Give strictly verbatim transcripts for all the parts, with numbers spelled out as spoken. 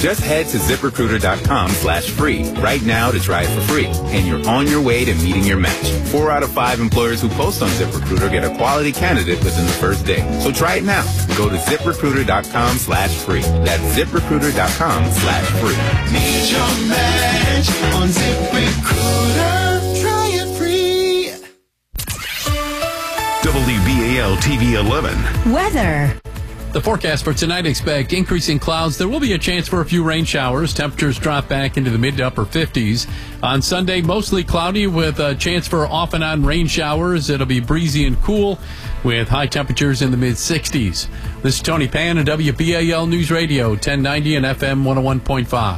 Just head to ZipRecruiter.com slash free right now to try it for free, and you're on your way to meeting your match. Four out of five employers who post on ZipRecruiter get a quality candidate within the first day. So try it now. Go to ZipRecruiter.com slash free. That's ZipRecruiter.com slash free. Meet your match on ZipRecruiter. Try it free. W B A L T V eleven. Weather. The forecast for tonight, expect increasing clouds. There will be a chance for a few rain showers. Temperatures drop back into the mid to upper fifties. On Sunday, mostly cloudy with a chance for off and on rain showers. It'll be breezy and cool with high temperatures in the mid sixties. This is Tony Pan at W B A L News Radio, ten ninety and F M one oh one point five.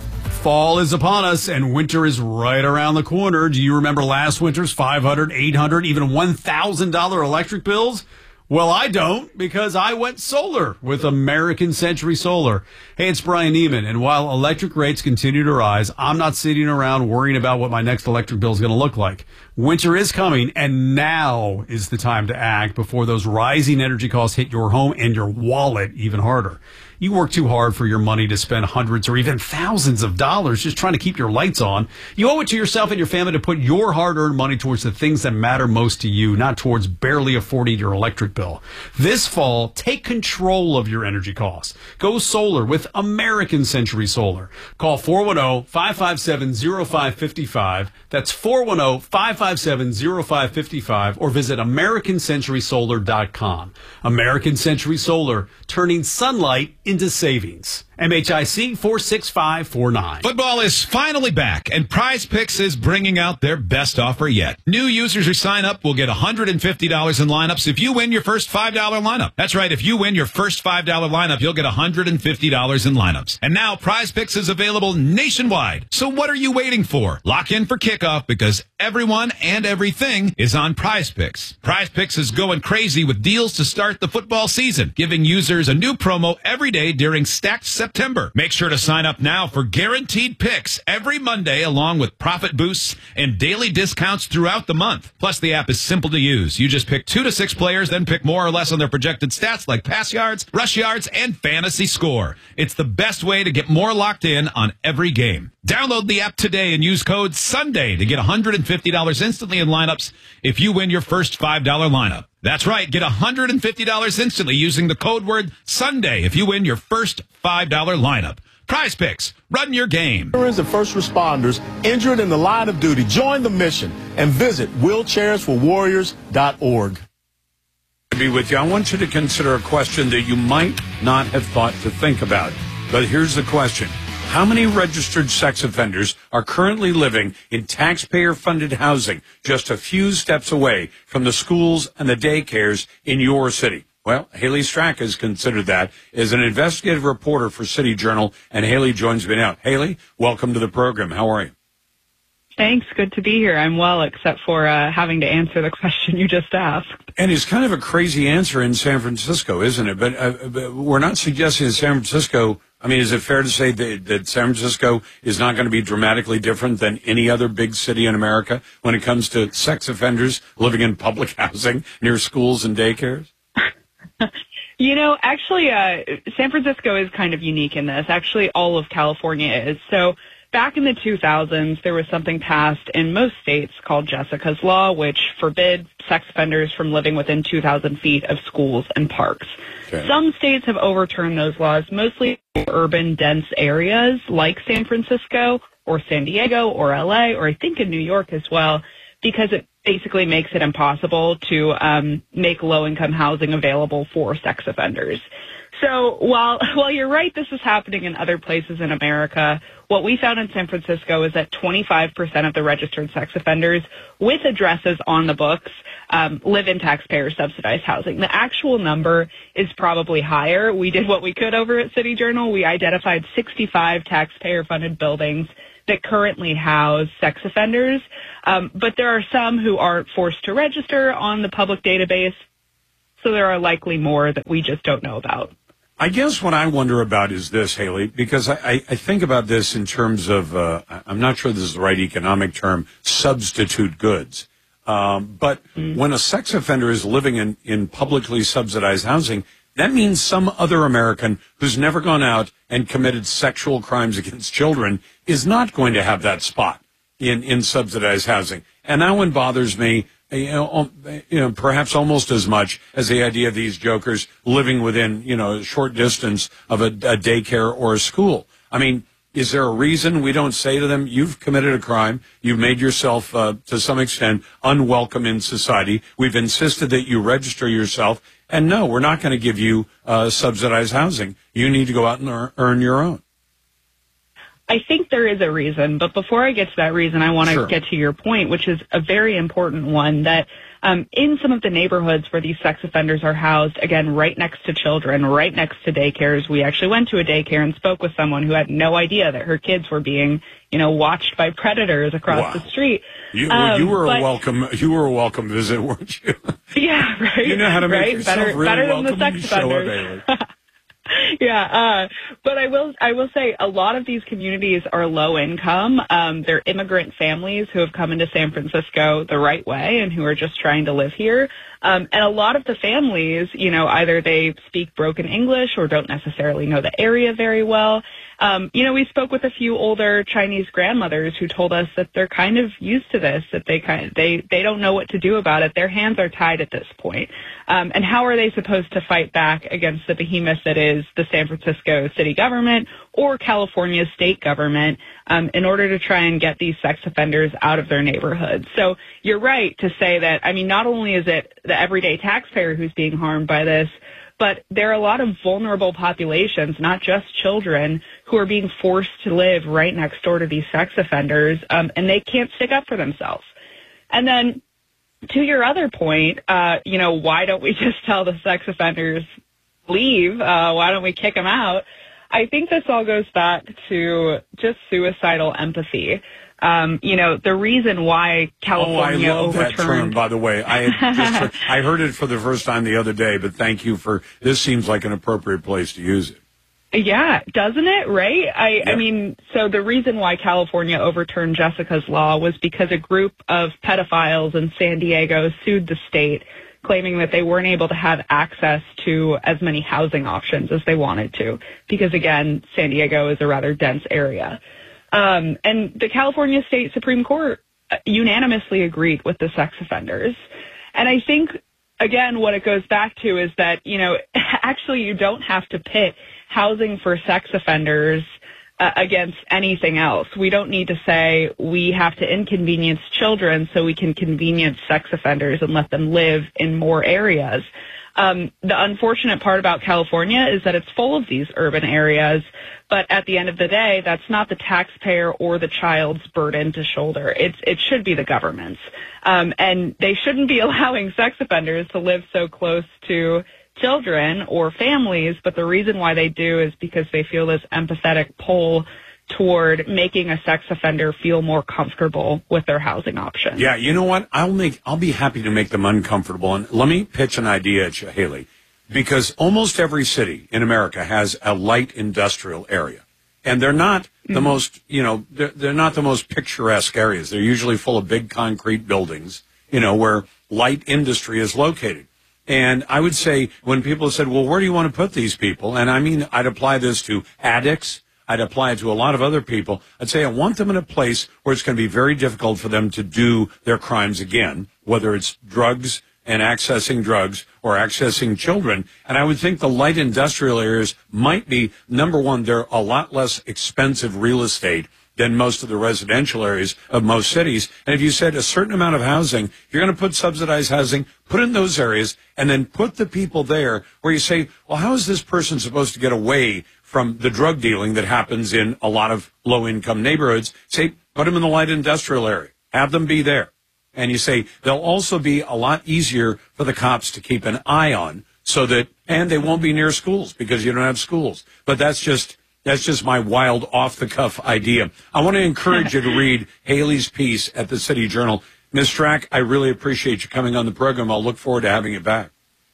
Fall is upon us, and winter is right around the corner. Do you remember last winter's five hundred dollars, eight hundred dollars, even one thousand dollars electric bills? Well, I don't, because I went solar with American Century Solar. Hey, it's Brian Neiman, and while electric rates continue to rise, I'm not sitting around worrying about what my next electric bill is going to look like. Winter is coming, and now is the time to act before those rising energy costs hit your home and your wallet even harder. You work too hard for your money to spend hundreds or even thousands of dollars just trying to keep your lights on. You owe it to yourself and your family to put your hard-earned money towards the things that matter most to you, not towards barely affording your electric bill. This fall, take control of your energy costs. Go solar with American Century Solar. Call four one zero, five five seven, zero five five five. That's four one zero, five five seven, zero five five five, or visit American Century Solar dot com. American Century Solar, turning sunlight into savings. M H I C four six five four nine. Football is finally back, and Prize Picks is bringing out their best offer yet. New users who sign up will get one hundred fifty dollars in lineups if you win your first five dollar lineup. That's right, if you win your first five dollar lineup, you'll get one hundred fifty dollars in lineups. And now Prize Picks is available nationwide. So what are you waiting for? Lock in for kickoff, because everyone and everything is on Prize Picks. Prize Picks is going crazy with deals to start the football season, giving users a new promo every day during Stacked September. Make sure to sign up now for guaranteed picks every Monday, along with profit boosts and daily discounts throughout the month. Plus, the app is simple to use. You just pick two to six players, then pick more or less on their projected stats like pass yards, rush yards, and fantasy score. It's the best way to get more locked in on every game. Download the app today and use code SUNDAY to get one hundred fifty dollars instantly in lineups if you win your first five dollar lineup. That's right, get one hundred fifty dollars instantly using the code word SUNDAY if you win your first five dollar lineup. Prize Picks, run your game. Veterans and first responders injured in the line of duty, join the mission and visit wheelchairs for warriors dot org. To be with you, I want you to consider a question that you might not have thought to think about. But here's the question. How many registered sex offenders are currently living in taxpayer-funded housing just a few steps away from the schools and the daycares in your city? Well, Haley Strack has considered that as an investigative reporter for City Journal, and Haley joins me now. Haley, welcome to the program. How are you? Thanks. Good to be here. I'm well, except for uh, having to answer the question you just asked. And it's kind of a crazy answer in San Francisco, isn't it? But, uh, but we're not suggesting that San Francisco, I mean, is it fair to say that, that San Francisco is not going to be dramatically different than any other big city in America when it comes to sex offenders living in public housing near schools and daycares? You know, actually, uh, San Francisco is kind of unique in this. Actually, all of California is. So back in the two thousands, there was something passed in most states called Jessica's Law, which forbids sex offenders from living within two thousand feet of schools and parks. Okay. Some states have overturned those laws, mostly in urban, dense areas like San Francisco or San Diego or L A, or I think in New York as well, because it basically makes it impossible to um, make low-income housing available for sex offenders. So while while you're right, this is happening in other places in America, what we found in San Francisco is that twenty-five percent of the registered sex offenders with addresses on the books um, live in taxpayer-subsidized housing. The actual number is probably higher. We did what we could over at City Journal. We identified sixty-five taxpayer-funded buildings that currently house sex offenders, um, but there are some who aren't forced to register on the public database, so there are likely more that we just don't know about. I guess what I wonder about is this, Haley, because I, I think about this in terms of, uh, I'm not sure this is the right economic term, substitute goods. Um, but mm. when a sex offender is living in, in publicly subsidized housing, that means some other American who's never gone out and committed sexual crimes against children is not going to have that spot in, in subsidized housing. And that one bothers me, you know, you know, perhaps almost as much as the idea of these jokers living within, you know, a short distance of a, a daycare or a school. I mean, is there a reason we don't say to them, you've committed a crime, you've made yourself, uh, to some extent, unwelcome in society, we've insisted that you register yourself, and no, we're not going to give you uh, subsidized housing. You need to go out and earn, earn your own. I think there is a reason, but before I get to that reason, I want to Sure. get to your point, which is a very important one, that um, in some of the neighborhoods where these sex offenders are housed, again, right next to children, right next to daycares. We actually went to a daycare and spoke with someone who had no idea that her kids were being, you know, watched by predators across Wow. the street. You, Um, you were but- a welcome. You were a welcome visit, weren't you? Yeah, right. You know how to make right? yourself better, really better than welcome the when sex you show up, offenders. Haley. Yeah, uh, but I will I will say a lot of these communities are low income. Um, they're immigrant families who have come into San Francisco the right way and who are just trying to live here. Um, and a lot of the families, you know, either they speak broken English or don't necessarily know the area very well. Um, you know, we spoke with a few older Chinese grandmothers who told us that they're kind of used to this, that they kind of, they, they don't know what to do about it. Their hands are tied at this point. Um, and how are they supposed to fight back against the behemoth that is the San Francisco city government or California state government um, in order to try and get these sex offenders out of their neighborhoods? So you're right to say that, I mean, not only is it the everyday taxpayer who's being harmed by this, but there are a lot of vulnerable populations, not just children, who are being forced to live right next door to these sex offenders, um, and they can't stick up for themselves. And then to your other point, uh, you know, why don't we just tell the sex offenders, leave? Uh, why don't we kick them out? I think this all goes back to just suicidal empathy. Um, you know, the reason why California oh, I love overturned... that term, by the way. I had just heard, I heard it for the first time the other day, but thank you for, this seems like an appropriate place to use it. Yeah, doesn't it? Right? I, Yep. I mean, so the reason why California overturned Jessica's law was because a group of pedophiles in San Diego sued the state, claiming that they weren't able to have access to as many housing options as they wanted to, because again, San Diego is a rather dense area. Um, and the California State Supreme Court unanimously agreed with the sex offenders. And I think, again, what it goes back to is that, you know, actually you don't have to pit housing for sex offenders uh, against anything else. We don't need to say we have to inconvenience children so we can convenience sex offenders and let them live in more areas. Um, the unfortunate part about California is that it's full of these urban areas, but at the end of the day, that's not the taxpayer or the child's burden to shoulder. It's, it should be the government's. Um, and they shouldn't be allowing sex offenders to live so close to children or families, but the reason why they do is because they feel this empathetic pull toward making a sex offender feel more comfortable with their housing options. Yeah, you know what? I'll make. I'll be happy to make them uncomfortable. And let me pitch an idea at you, Haley, because almost every city in America has a light industrial area, and they're not mm-hmm. the most. You know, they're, they're not the most picturesque areas. They're usually full of big concrete buildings. You know, where light industry is located. And I would say when people said, "Well, where do you want to put these people?" and I mean, I'd apply this to addicts. I'd apply it to a lot of other people. I'd say I want them in a place where it's going to be very difficult for them to do their crimes again, whether it's drugs and accessing drugs or accessing children. And I would think the light industrial areas might be, number one, they're a lot less expensive real estate than most of the residential areas of most cities. And if you said a certain amount of housing, if you're going to put subsidized housing, put in those areas, and then put the people there where you say, well, how is this person supposed to get away from the drug dealing that happens in a lot of low-income neighborhoods? Say, put them in the light industrial area. Have them be there. And you say, they'll also be a lot easier for the cops to keep an eye on so that, and they won't be near schools because you don't have schools. But that's just... That's just my wild, off-the-cuff idea. I want to encourage you to read Haley's piece at the City Journal. Miz Strack, I really appreciate you coming on the program. I'll look forward to having you back.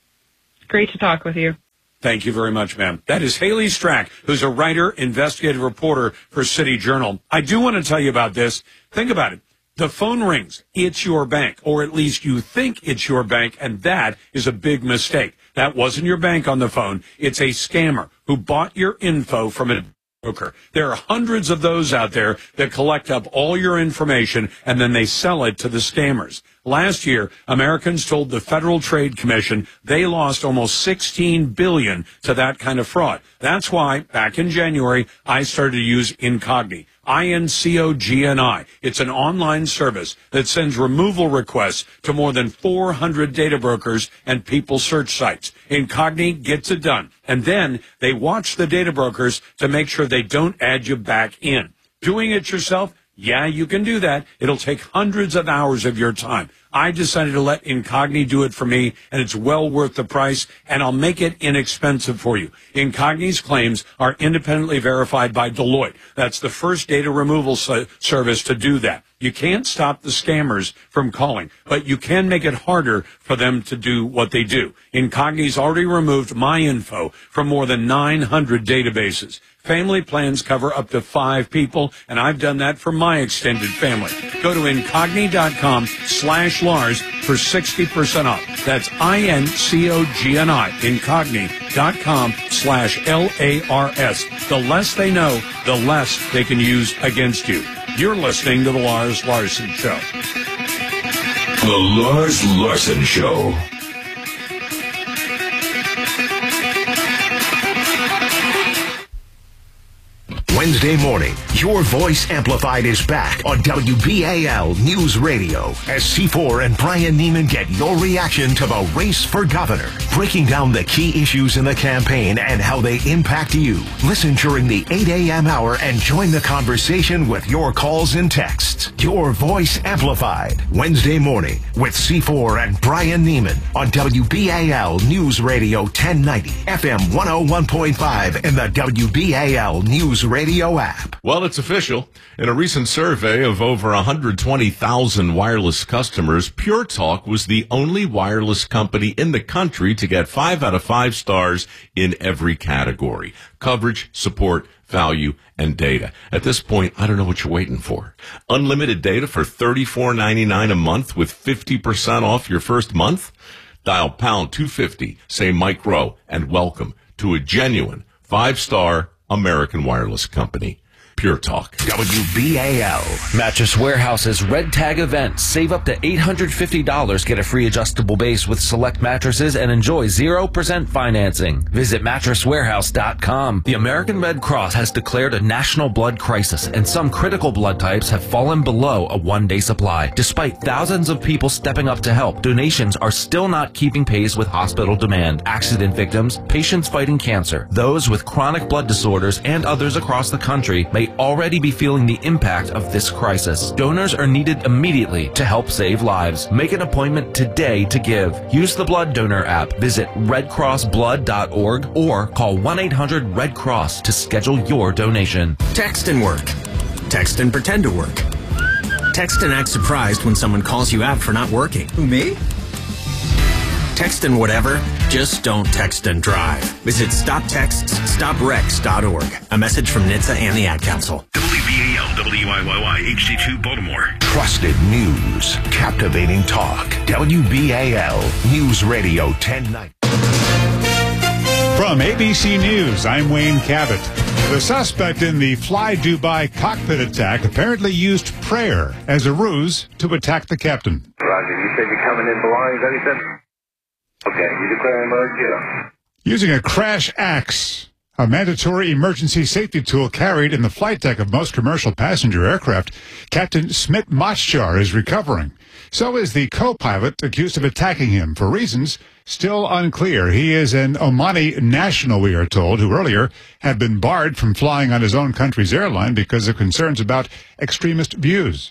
Great to talk with you. Thank you very much, ma'am. That is Haley Strack, who's a writer, investigative reporter for City Journal. I do want to tell you about this. Think about it. The phone rings. It's your bank, or at least you think it's your bank, and that is a big mistake. That wasn't your bank on the phone. It's a scammer who bought your info from a broker. There are hundreds of those out there that collect up all your information and then they sell it to the scammers. Last year, Americans told the Federal Trade Commission they lost almost sixteen billion dollars to that kind of fraud. That's why, back in January, I started to use Incogni. I N C O G N I. It's an online service that sends removal requests to more than four hundred data brokers and people search sites. Incogni gets it done. And then they watch the data brokers to make sure they don't add you back in. Doing it yourself? Yeah, you can do that. It'll take hundreds of hours of your time. I decided to let Incogni do it for me, and it's well worth the price, and I'll make it inexpensive for you. Incogni's claims are independently verified by Deloitte. That's the first data removal so- service to do that. You can't stop the scammers from calling, but you can make it harder for them to do what they do. Incogni's already removed my info from more than nine hundred databases. Family plans cover up to five people, and I've done that for my extended family. Go to Incogni.com slash Lars for sixty percent off. That's I N C O G N I, Incogni.com slash L A R S. The less they know, the less they can use against you. You're listening to The Lars Larson Show. The Lars Larson Show. Wednesday morning, Your Voice Amplified is back on W B A L News Radio as C four and Brian Neiman get your reaction to the race for governor, breaking down the key issues in the campaign and how they impact you. Listen during the eight a.m. hour and join the conversation with your calls and texts. Your Voice Amplified, Wednesday morning with C four and Brian Neiman on W B A L News Radio ten ninety, F M one oh one point five, and the W B A L News Radio app. Well, it's official. In a recent survey of over one hundred twenty thousand wireless customers, Pure Talk was the only wireless company in the country to get five out of five stars in every category: coverage, support, value, and data. At this point, I don't know what you're waiting for. Unlimited data for thirty-four ninety-nine a month with fifty percent off your first month? Dial pound two fifty, say Mike Rowe, and welcome to a genuine five-star American wireless company. Pure Talk. W B A L. Mattress Warehouse's Red Tag event. Save up to eight hundred fifty dollars. Get a free adjustable base with select mattresses and enjoy zero percent financing. Visit mattress warehouse dot com. The American Red Cross has declared a national blood crisis, and some critical blood types have fallen below a one-day supply. Despite thousands of people stepping up to help, donations are still not keeping pace with hospital demand. Accident victims, patients fighting cancer, those with chronic blood disorders, and others across the country may already be feeling the impact of this crisis. Donors are needed immediately to help save lives. Make an appointment today to give. Use the Blood Donor app. Visit red cross blood dot org or call one eight hundred red cross to schedule your donation. Text and work. Text and pretend to work. Text and act surprised when someone calls you out for not working. Who, me? Text and whatever, just don't text and drive. Visit stop texts stop wrecks dot org. A message from N H T S A and the Ad Council. W B A L, W I Y Y, H D two, Baltimore. Trusted news, captivating talk. W B A L News Radio ten ninety. From A B C News, I'm Wayne Cabot. The suspect in the Fly Dubai cockpit attack apparently used prayer as a ruse to attack the captain. Roger, you said you're coming in belongings, that he said? Okay, you declare emergency. Using a crash axe, a mandatory emergency safety tool carried in the flight deck of most commercial passenger aircraft, Captain Smit Machar is recovering. So is the co-pilot accused of attacking him for reasons still unclear. He is an Omani national, we are told, who earlier had been barred from flying on his own country's airline because of concerns about extremist views.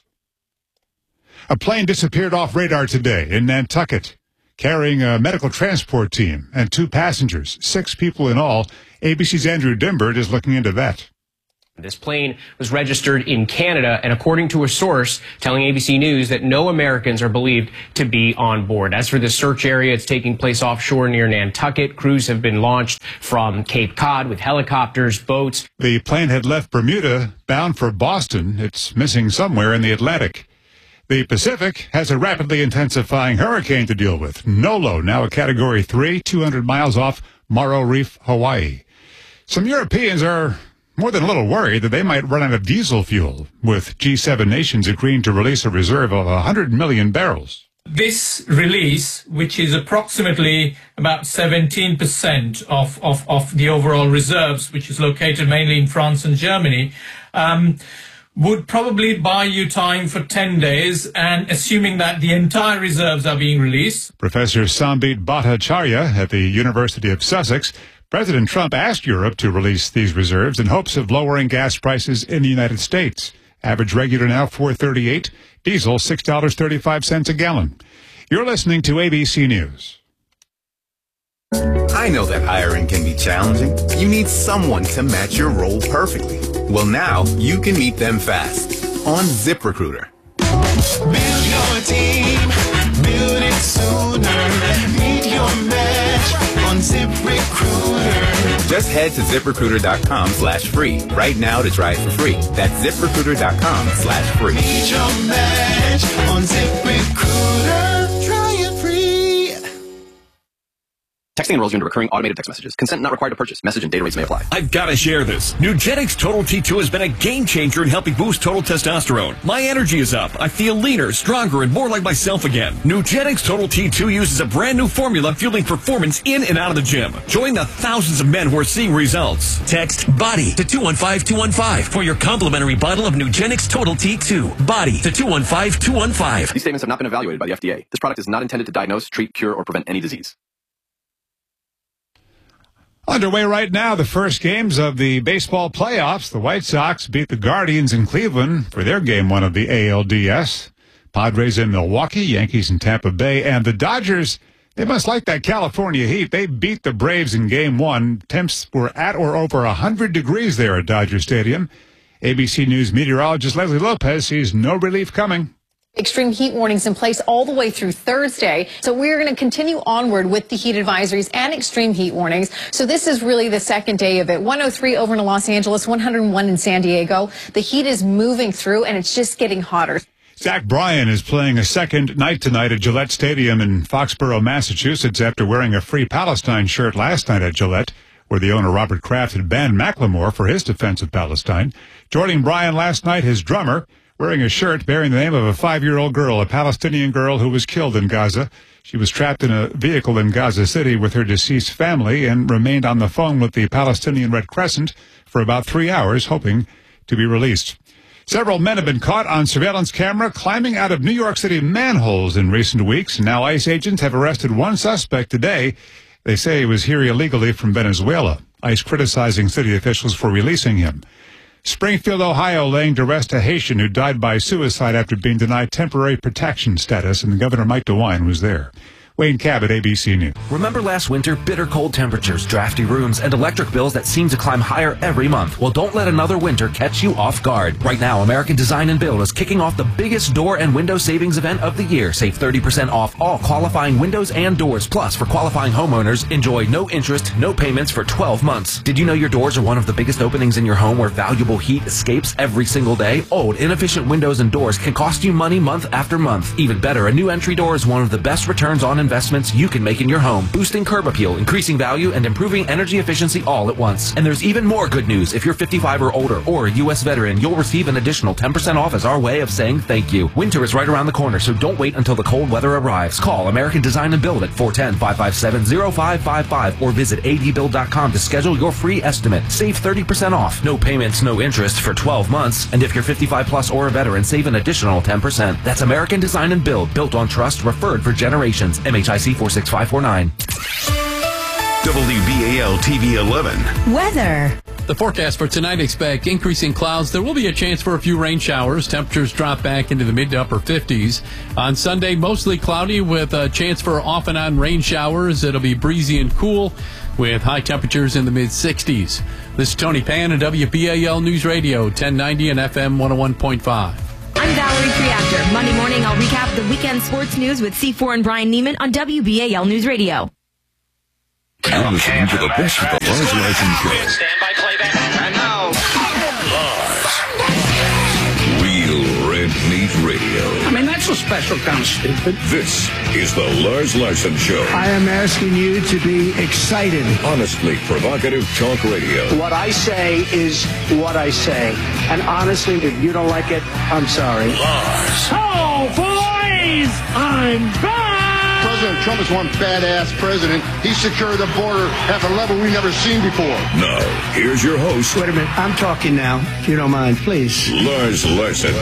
A plane disappeared off radar today in Nantucket, carrying a medical transport team and two passengers, six people in all. A B C's Andrew Dimbert is looking into that. This plane was registered in Canada, and according to a source telling A B C News that no Americans are believed to be on board. As for the search area, it's taking place offshore near Nantucket. Crews have been launched from Cape Cod with helicopters, boats. The plane had left Bermuda bound for Boston. It's missing somewhere in the Atlantic. The Pacific has a rapidly intensifying hurricane to deal with. Nolo, now a Category three, two hundred miles off Morro Reef, Hawaii. Some Europeans are more than a little worried that they might run out of diesel fuel, with G seven nations agreeing to release a reserve of one hundred million barrels. This release, which is approximately about seventeen percent of, of, of the overall reserves, which is located mainly in France and Germany, um, would probably buy you time for ten days, and assuming that the entire reserves are being released. Professor Sambit Bhattacharya at the University of Sussex, President Trump asked Europe to release these reserves in hopes of lowering gas prices in the United States. Average regular now four thirty-eight, diesel six dollars and thirty-five cents a gallon. You're listening to A B C News. I know that hiring can be challenging. You need someone to match your role perfectly. Well, now you can meet them fast on ZipRecruiter. Build your team, build it sooner. Meet your match on ZipRecruiter. Just head to ZipRecruiter.com slash free right now to try it for free. That's ZipRecruiter.com slash free. Meet your match on ZipRecruiter. Try it free. Texting enrolls you into recurring automated text messages. Consent not required to purchase. Message and data rates may apply. I've got to share this. Nugenix Total T two has been a game changer in helping boost total testosterone. My energy is up. I feel leaner, stronger, and more like myself again. Nugenix Total T two uses a brand new formula fueling performance in and out of the gym. Join the thousands of men who are seeing results. Text BODY to two one five two one five for your complimentary bottle of Nugenix Total T two. BODY to two one five two one five. These statements have not been evaluated by the F D A. This product is not intended to diagnose, treat, cure, or prevent any disease. Underway right now, the first games of the baseball playoffs. The White Sox beat the Guardians in Cleveland for their game one of the A L D S. Padres in Milwaukee, Yankees in Tampa Bay, and the Dodgers, they must like that California heat. They beat the Braves in game one. Temps were at or over one hundred degrees there at Dodger Stadium. A B C News meteorologist Leslie Lopez sees no relief coming. Extreme heat warnings in place all the way through Thursday. So we're going to continue onward with the heat advisories and extreme heat warnings. So this is really the second day of it. one oh three over in Los Angeles, one oh one in San Diego. The heat is moving through and it's just getting hotter. Zach Bryan is playing a second night tonight at Gillette Stadium in Foxborough, Massachusetts, after wearing a Free Palestine shirt last night at Gillette, where the owner Robert Kraft had banned Macklemore for his defense of Palestine. Joining Bryan last night, his drummer, wearing a shirt bearing the name of a five-year-old girl, a Palestinian girl who was killed in Gaza. She was trapped in a vehicle in Gaza City with her deceased family and remained on the phone with the Palestinian Red Crescent for about three hours, hoping to be released. Several men have been caught on surveillance camera climbing out of New York City manholes in recent weeks. Now ICE agents have arrested one suspect today. They say he was here illegally from Venezuela. ICE criticizing city officials for releasing him. Springfield, Ohio, laying to rest a Haitian who died by suicide after being denied temporary protection status, and Governor Mike DeWine was there. Wayne Cabot, A B C News. Remember last winter, bitter cold temperatures, drafty rooms, and electric bills that seem to climb higher every month? Well, don't let another winter catch you off guard. Right now, American Design and Build is kicking off the biggest door and window savings event of the year. Save thirty percent off all qualifying windows and doors. Plus, for qualifying homeowners, enjoy no interest, no payments for twelve months. Did you know your doors are one of the biggest openings in your home where valuable heat escapes every single day? Old, inefficient windows and doors can cost you money month after month. Even better, a new entry door is one of the best returns on investments you can make in your home, boosting curb appeal, increasing value, and improving energy efficiency all at once. And there's even more good news. If you're fifty-five or older or a U S veteran, you'll receive an additional ten percent off as our way of saying thank you. Winter is right around the corner, so don't wait until the cold weather arrives. Call American Design and Build at four one zero, five five seven, zero five five five or visit A D build dot com to schedule your free estimate. Save thirty percent off. No payments, no interest for twelve months. And if you're fifty-five plus or a veteran, save an additional ten percent. That's American Design and Build, built on trust, referred for generations. M H I C four six five four nine. W B A L T V eleven. Weather. The forecast for tonight, expect increasing clouds. There will be a chance for a few rain showers. Temperatures drop back into the mid to upper fifties. On Sunday, mostly cloudy with a chance for off and on rain showers. It'll be breezy and cool with high temperatures in the mid sixties. This is Tony Pan at W B A L News Radio, ten ninety and F M one oh one point five. I'm Valerie Creafter. Monday morning, I'll recap the weekend sports news with C four and Brian Neiman on W B A L News Radio. You're listening to the best of the Lars Larson Show. Stand by playback. And now, Lars. Real Red Meat Radio. I mean, that's special kind of stupid. This is the Lars Larson Show. I am asking you to be excited. Honestly provocative talk radio. What I say is what I say. And honestly, if you don't like it, I'm sorry. Lars. Oh, boys! I'm back! President Trump is one badass president. He secured the border at a level we've never seen before. Now, here's your host. Wait a minute. I'm talking now, if you don't mind, please. Lars Larson.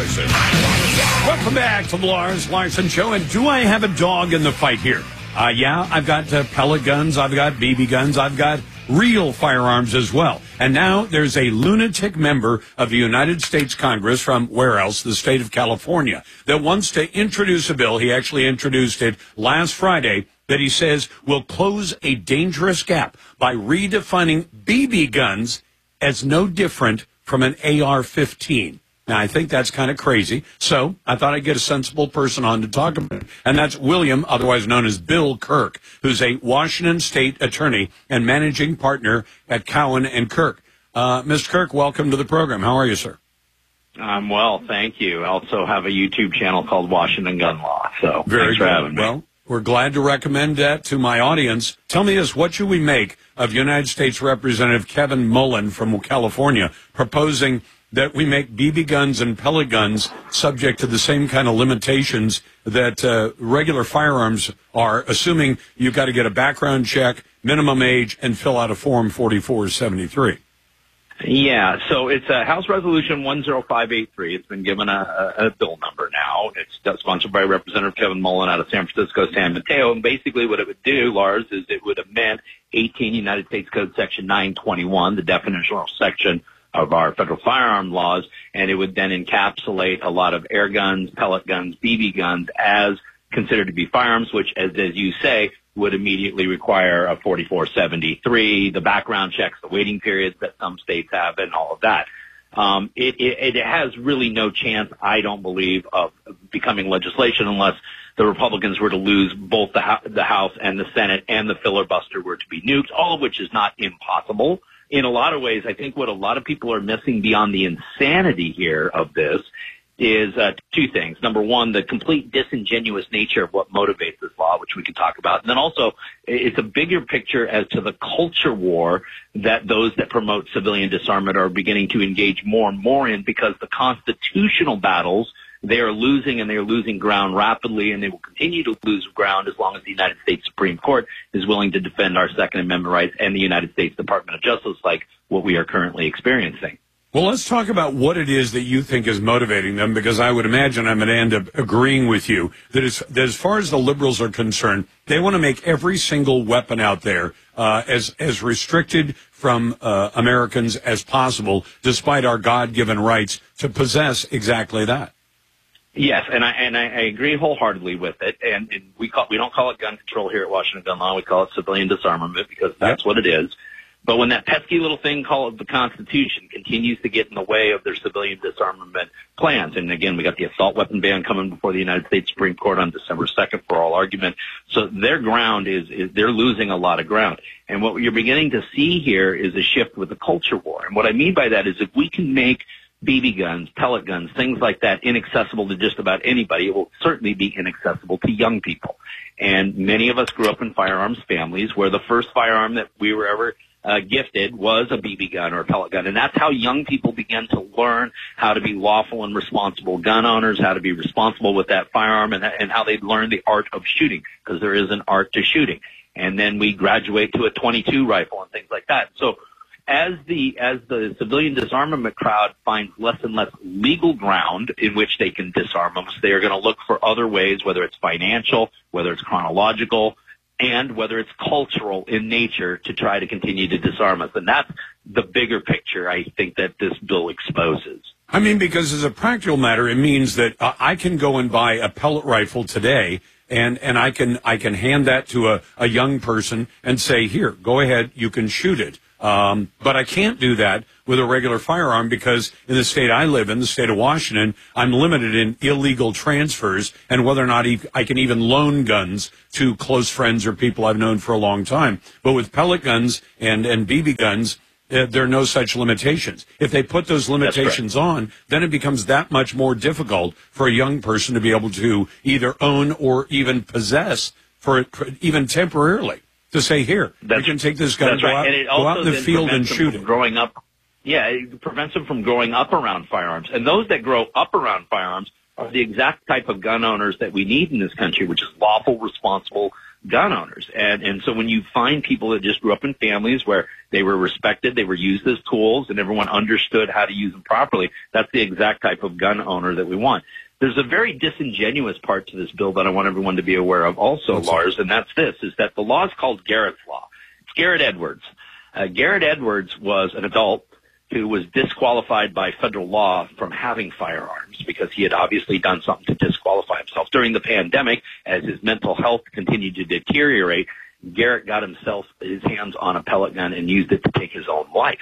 Welcome back to the Lars Larson Show. And do I have a dog in the fight here? Uh, yeah, I've got uh, pellet guns, I've got B B guns, I've got real firearms as well. And now there's a lunatic member of the United States Congress from where else? The state of California, that wants to introduce a bill. He actually introduced it last Friday that he says will close a dangerous gap by redefining B B guns as no different from an A R fifteen. Now, I think that's kind of crazy, so I thought I'd get a sensible person on to talk about it, and that's William, otherwise known as Bill Kirk, who's a Washington State attorney and managing partner at Cowan and Kirk. Uh, Mister Kirk, welcome to the program. How are you, sir? I'm well, thank you. I also have a YouTube channel called Washington Gun Law, so Very thanks for good. having me. Well, we're glad to recommend that to my audience. Tell me this, what should we make of United States Representative Kevin Mullen from California proposing that we make B B guns and pellet guns subject to the same kind of limitations that uh, regular firearms are, assuming you've got to get a background check, minimum age, and fill out a Form forty-four seventy-three? Yeah, so it's a House Resolution one oh five eight three. It's been given a, a, a bill number now. It's sponsored by Representative Kevin Mullen out of San Francisco, San Mateo. And basically what it would do, Lars, is it would amend eighteen United States Code Section nine twenty-one, the definitional section of our federal firearm laws, and it would then encapsulate a lot of air guns, pellet guns, B B guns as considered to be firearms, which, as, as you say, would immediately require a forty-four seventy-three, the background checks, the waiting periods that some states have, and all of that. Um, it, it, it has really no chance, I don't believe, of becoming legislation unless the Republicans were to lose both the, the House and the Senate and the filibuster were to be nuked, all of which is not impossible. In a lot of ways, I think what a lot of people are missing beyond the insanity here of this is uh, two things. Number one, the complete disingenuous nature of what motivates this law, which we can talk about. And then also, it's a bigger picture as to the culture war that those that promote civilian disarmament are beginning to engage more and more in, because the constitutional battles they are losing, and they are losing ground rapidly, and they will continue to lose ground as long as the United States Supreme Court is willing to defend our Second Amendment rights and the United States Department of Justice, like what we are currently experiencing. Well, let's talk about what it is that you think is motivating them, because I would imagine I'm going to end up agreeing with you that as, that as far as the liberals are concerned, they want to make every single weapon out there uh, as as restricted from uh, Americans as possible, despite our God-given rights to possess exactly that. Yes, and I and I, I agree wholeheartedly with it. And, and we call we don't call it gun control here at Washington Gun Law. We call it civilian disarmament, because that's yep. what it is. But when that pesky little thing called the Constitution continues to get in the way of their civilian disarmament plans, and again, we got the assault weapon ban coming before the United States Supreme Court on December second for all argument. So their ground is, is they're losing a lot of ground. And what you're beginning to see here is a shift with the culture war. And what I mean by that is if we can make B B guns, pellet guns, things like that inaccessible to just about anybody, it will certainly be inaccessible to young people. And many of us grew up in firearms families where the first firearm that we were ever Uh, gifted was a B B gun or a pellet gun. And that's how young people began to learn how to be lawful and responsible gun owners, how to be responsible with that firearm, and, and how they'd learn the art of shooting, because there is an art to shooting. And then we graduate to a twenty-two rifle and things like that. So as the as the civilian disarmament crowd finds less and less legal ground in which they can disarm us, they are going to look for other ways, whether it's financial, whether it's chronological, and whether it's cultural in nature, to try to continue to disarm us. And that's the bigger picture, I think, that this bill exposes. I mean, because as a practical matter, it means that uh, I can go and buy a pellet rifle today, and, and I can I can hand that to a, a young person and say, here, go ahead, you can shoot it. Um, but I can't do that with a regular firearm, because in the state I live in, the state of Washington, I'm limited in illegal transfers and whether or not I can even loan guns to close friends or people I've known for a long time. But with pellet guns and, and B B guns, uh, there are no such limitations. If they put those limitations on, then it becomes that much more difficult for a young person to be able to either own or even possess for even temporarily to say, here, That's, you can take this gun, that's go, right. out, and it go also out in the then field and prevents them shoot from it. growing up. Yeah, it prevents them from growing up around firearms. And those that grow up around firearms are the exact type of gun owners that we need in this country, which is lawful, responsible gun owners. And and so when you find people that just grew up in families where they were respected, they were used as tools, and everyone understood how to use them properly, that's the exact type of gun owner that we want. There's a very disingenuous part to this bill that I want everyone to be aware of also, What's Lars, that? and that's this, is that the law is called Garrett's Law. It's Garrett Edwards. Uh, Garrett Edwards was an adult who was disqualified by federal law from having firearms because he had obviously done something to disqualify himself. During the pandemic, as his mental health continued to deteriorate, Garrett got himself his hands on a pellet gun and used it to take his own life.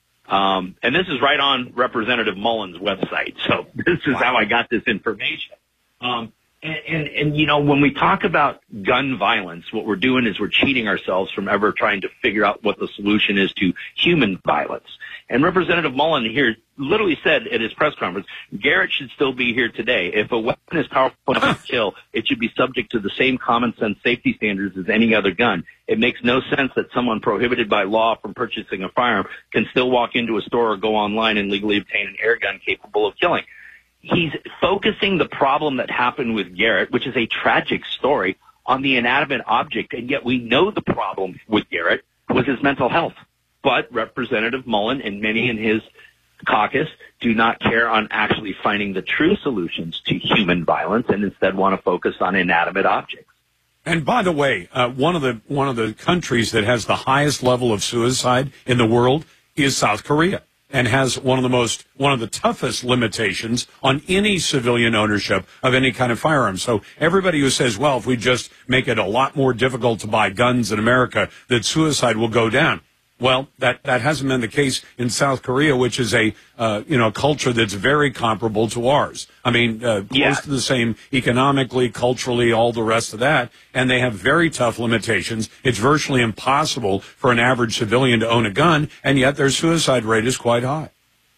Um, and this is right on Representative Mullen's website. So this is wow. how I got this information. Um, and, and, and, you know, when we talk about gun violence, what we're doing is we're cheating ourselves from ever trying to figure out what the solution is to human violence. And Representative Mullen here literally said at his press conference, Garrett should still be here today. If a weapon is powerful enough to kill, it should be subject to the same common sense safety standards as any other gun. It makes no sense that someone prohibited by law from purchasing a firearm can still walk into a store or go online and legally obtain an air gun capable of killing. He's focusing the problem that happened with Garrett, which is a tragic story, on the inanimate object, and yet we know the problem with Garrett was his mental health. But Representative Mullen and many in his caucus do not care on actually finding the true solutions to human violence and instead want to focus on inanimate objects. And by the way, uh, one of the one of the countries that has the highest level of suicide in the world is South Korea, and has one of the most one of the toughest limitations on any civilian ownership of any kind of firearm. So everybody who says, well, if we just make it a lot more difficult to buy guns in America, that suicide will go down. Well, that, that hasn't been the case in South Korea, which is a, uh, you know, culture that's very comparable to ours. I mean, uh, close yeah. to the same economically, culturally, all the rest of that. And they have very tough limitations. It's virtually impossible for an average civilian to own a gun, and yet their suicide rate is quite high.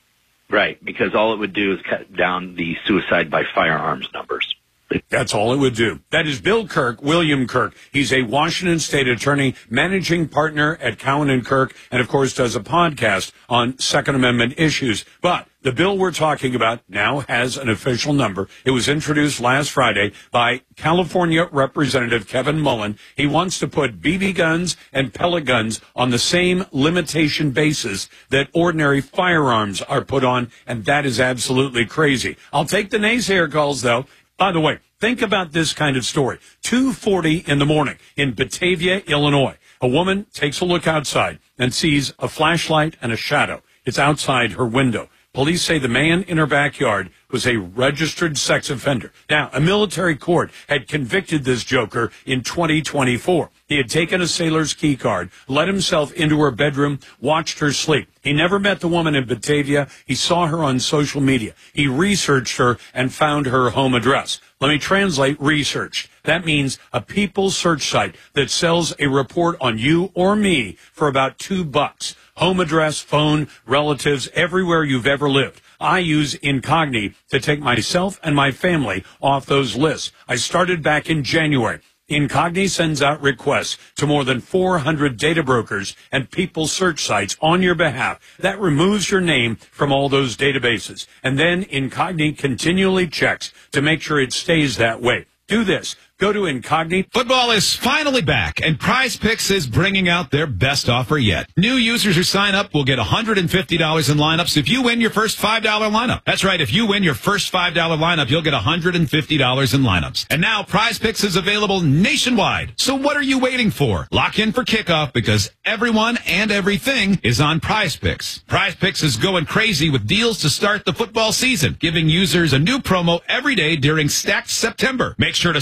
Right, because all it would do is cut down the suicide by firearms numbers. That's all it would do. That is Bill Kirk, William Kirk. He's a Washington State attorney, managing partner at Cowan and Kirk, and of course does a podcast on Second Amendment issues. But the bill we're talking about now has an official number. It was introduced last Friday by California Representative Kevin Mullen. He wants to put B B guns and pellet guns on the same limitation basis that ordinary firearms are put on, and that is absolutely crazy. I'll take the naysayer calls, though. By the way, think about this kind of story. two forty in the morning in Batavia, Illinois. A woman takes a look outside and sees a flashlight and a shadow. It's outside her window. Police say the man in her backyard was a registered sex offender. Now, a military court had convicted this joker in twenty twenty-four. He had taken a sailor's key card, let himself into her bedroom, watched her sleep. He never met the woman in Batavia. He saw her on social media. He researched her and found her home address. Let me translate research. That means a people search site that sells a report on you or me for about two bucks. Home address, phone, relatives, everywhere you've ever lived. I use Incogni to take myself and my family off those lists. I started back in January. Incogni sends out requests to more than four hundred data brokers and people search sites on your behalf. That removes your name from all those databases. And then Incogni continually checks to make sure it stays that way. Do this. Go to Incogni. Football is finally back, and Prize Picks is bringing out their best offer yet. New users who sign up will get one hundred fifty dollars in lineups if you win your first five dollar lineup. That's right, if you win your first five dollar lineup, you'll get one hundred fifty dollars in lineups. And now Prize Picks is available nationwide. So what are you waiting for? Lock in for kickoff, because everyone and everything is on Prize Picks. Prize Picks is going crazy with deals to start the football season, giving users a new promo every day during Stacked September. Make sure to sign up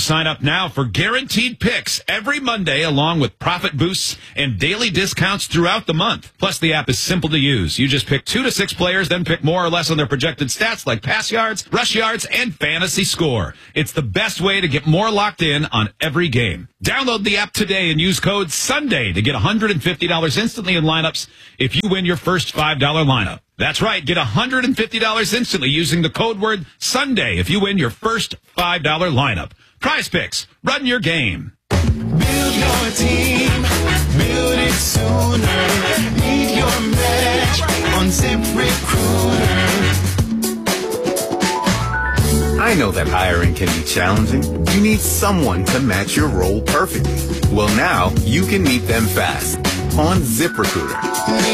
now for guaranteed picks every Monday, along with profit boosts and daily discounts throughout the month. Plus, the app is simple to use. You just pick two to six players, then pick more or less on their projected stats like pass yards, rush yards, and fantasy score. It's the best way to get more locked in on every game. Download the app today and use code SUNDAY to get one hundred fifty dollars instantly in lineups if you win your first five dollar lineup. That's right. Get one hundred fifty dollars instantly using the code word SUNDAY if you win your first five dollar lineup. Prize Picks. Run your game. Build your team. Build it sooner. Need your match on ZipRecruiter. I know that hiring can be challenging. You need someone to match your role perfectly. Well, now you can meet them fast on ZipRecruiter.